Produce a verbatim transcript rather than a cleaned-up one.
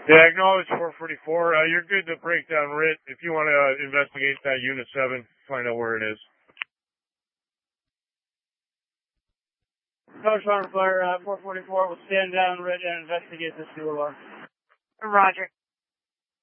Yeah, acknowledge four forty-four. Uh, you're good to break down R I T if you want to uh, investigate that Unit seven, find out where it is. Coach Farmer Flare, uh, four forty-four will stand down R I T and investigate this fuel alarm. Roger.